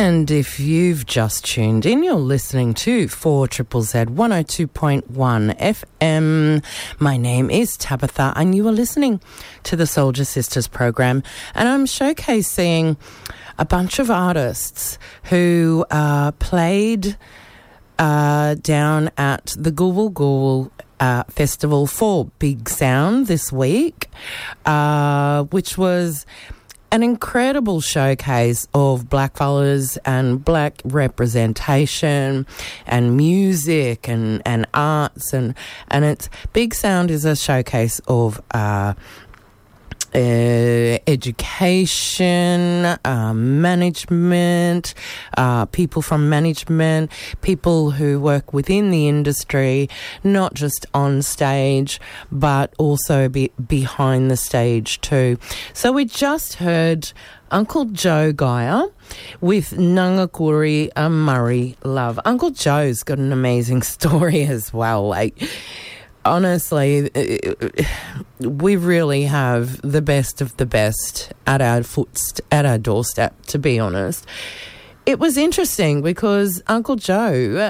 And if you've just tuned in, you're listening to 4ZZZ 102.1 FM. My name is Tabitha, and you are listening to the Soldier Sisters program. And I'm showcasing a bunch of artists who played down at the Goolwal Goolwal Festival for Big Sound this week, which was an incredible showcase of blackfellas and black representation and music and arts and it's Big Sound is a showcase of education, management, people from management, people who work within the industry, not just on stage, but also behind the stage too. So we just heard Uncle Joe Geyer with Nangakuri Murray Love. Uncle Joe's got an amazing story as well. Honestly, we really have the best of the best at our doorstep, to be honest. It was interesting because Uncle Joe,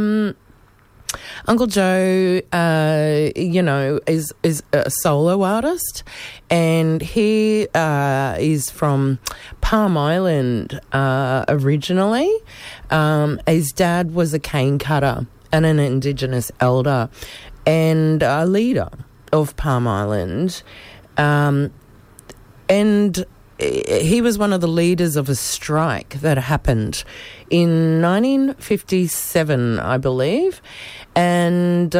is a solo artist, and he is from Palm Island originally. His dad was a cane cutter and an Indigenous elder and a leader of Palm Island. And he was one of the leaders of a strike that happened in 1957, I believe. And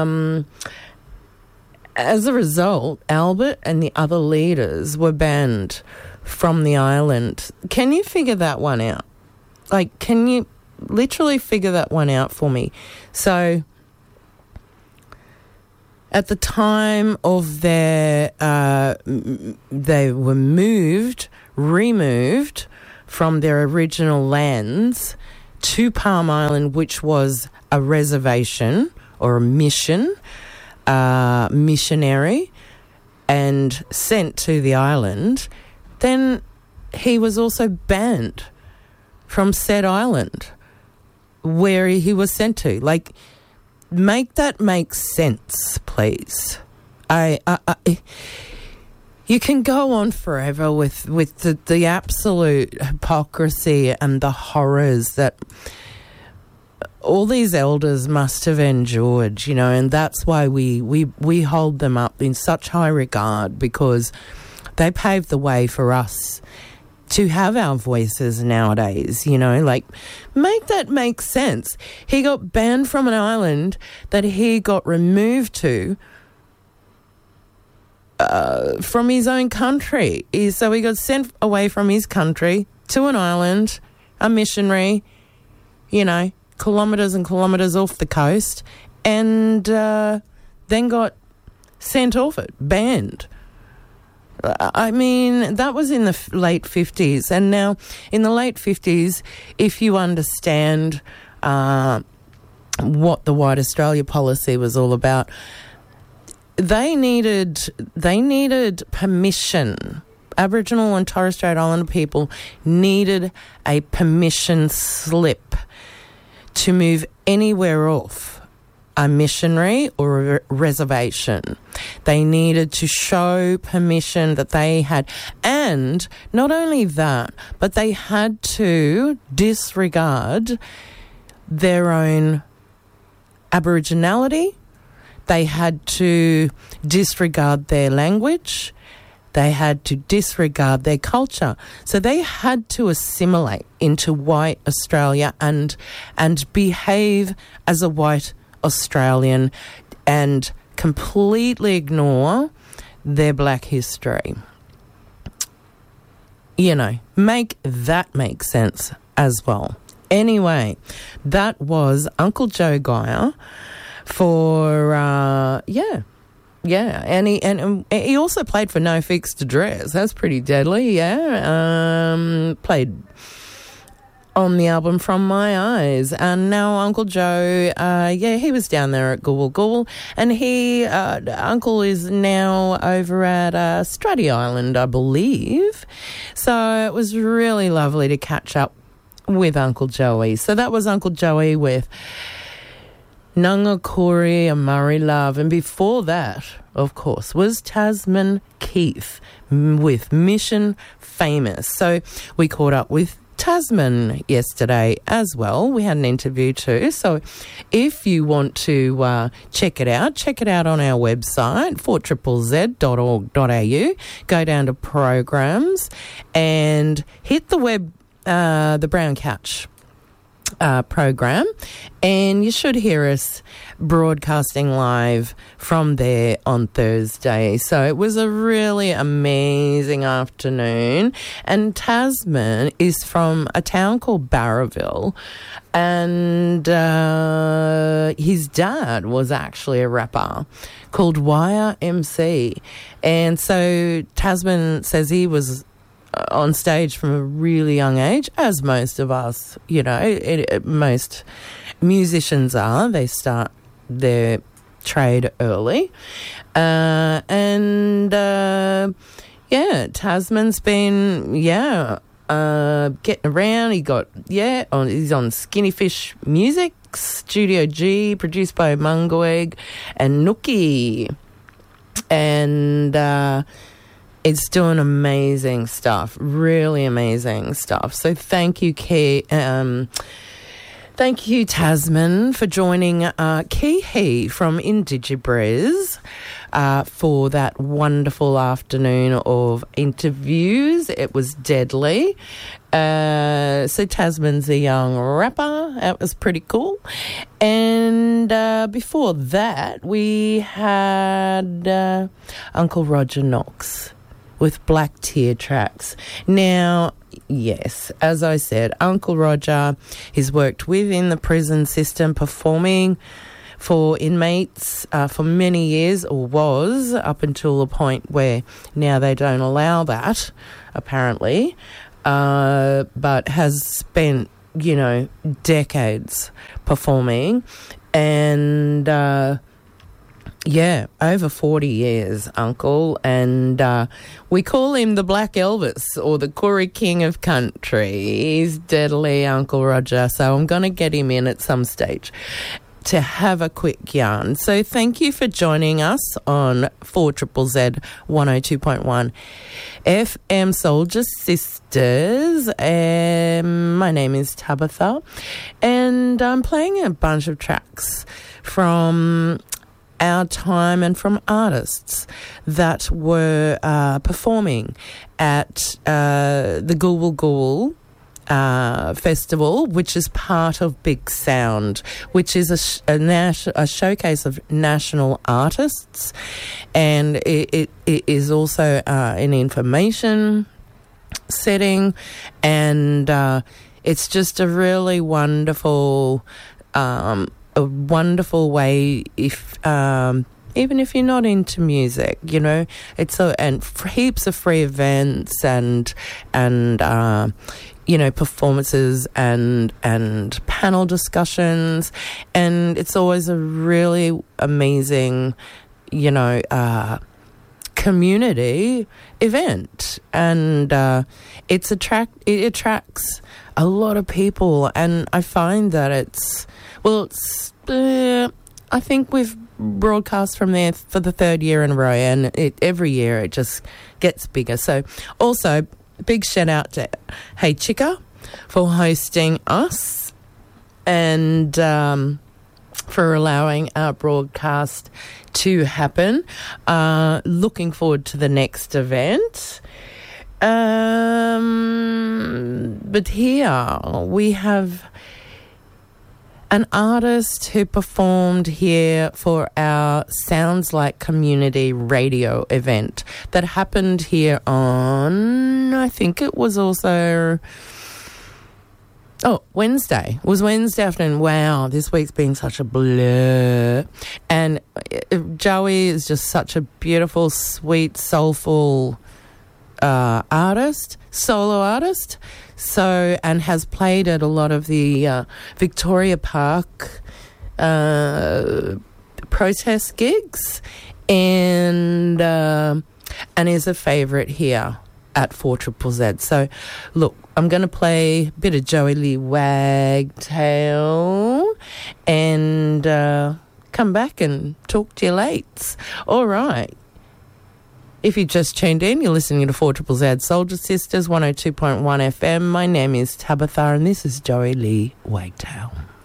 as a result, Albert and the other leaders were banned from the island. Can you figure that one out? Can you literally figure that one out for me? So at the time of their, they were removed from their original lands to Palm Island, which was a reservation or a missionary, and sent to the island. Then he was also banned from said island where he was sent to. Make that make sense, please. You can go on forever with the absolute hypocrisy and the horrors that all these elders must have endured, and that's why we hold them up in such high regard, because they paved the way for us to have our voices nowadays, make that make sense. He got banned from an island that he got removed to from his own country. So he got sent away from his country to an island, a missionary, kilometres and kilometres off the coast, and then got sent off it, banned. I mean, that was in the late 50s. And now in the late 50s, if you understand what the White Australia policy was all about, they needed permission. Aboriginal and Torres Strait Islander people needed a permission slip to move anywhere off a missionary or a reservation. They needed to show permission that they had. And not only that, but they had to disregard their own Aboriginality. They had to disregard their language. They had to disregard their culture. So they had to assimilate into white Australia and behave as a white Australian and completely ignore their black history. Make that make sense as well. Anyway, that was Uncle Joe Geyer for, and he also played for No Fixed Address. That's pretty deadly, played on the album From My Eyes. And now Uncle Joe, he was down there at Goolwal Goolwal, and Uncle is now over at Stratty Island, I believe. So it was really lovely to catch up with Uncle Joey. So that was Uncle Joey with Nunga Corey and Murray Love. And before that, of course, was Tasman Keith with Mission Famous. So we caught up with Tasman yesterday as well. We had an interview too. So if you want to check it out on our website, 4ZZZ.org.au. Go down to programs and hit the Brown Couch program, and you should hear us broadcasting live from there on Thursday. So it was a really amazing afternoon, and Tasman is from a town called Barraville, and his dad was actually a rapper called Wire MC, and so Tasman says he was on stage from a really young age, as most of us, most musicians are. They start their trade early. Tasman's been, getting around. He's on Skinny Fish Music, Studio G, produced by Mungoeg and Nookie. And it's doing amazing stuff, really amazing stuff. So thank you, Tasman, for joining Kihi from Indigibriz for that wonderful afternoon of interviews. It was deadly. So Tasman's a young rapper. That was pretty cool. And before that, we had Uncle Roger Knox with Black Tear Tracks. Now, yes, as I said, Uncle Roger has worked within the prison system performing for inmates for many years, or was, up until a point where now they don't allow that, apparently, but has spent, decades performing, and over 40 years, Uncle, and we call him the Black Elvis or the Corey King of Country. He's deadly, Uncle Roger, so I'm going to get him in at some stage to have a quick yarn. So thank you for joining us on 4ZZZ 102.1 FM Soldier Sisters. My name is Tabitha, and I'm playing a bunch of tracks from our time and from artists that were performing at the Gool Gool Festival, which is part of Big Sound, which is a showcase of national artists, and it is also an information setting, and it's just a really wonderful way if even if you're not into music, it's and heaps of free events and performances and panel discussions, and it's always a really amazing community event, and it attracts a lot of people, and I find that I think we've broadcast from there for the third year in a row, and every year it just gets bigger. So also big shout out to Hey Chica for hosting us and for allowing our broadcast to happen. Looking forward to the next event. But here we have an artist who performed here for our Sounds Like Community radio event that happened here on, I think it was also, Wednesday. It was Wednesday afternoon. Wow, this week's been such a blur. And Joey is just such a beautiful, sweet, soulful solo artist. So, and has played at a lot of the Victoria Park protest gigs, and is a favourite here at 4ZZZ. So, look, I'm going to play a bit of Joey Lee Wagtail and come back and talk to you lates. All right. If you just tuned in, you're listening to 4ZZZ Soldier Sisters, 102.1 FM. My name is Tabitha and this is Joey Lee Wagtail.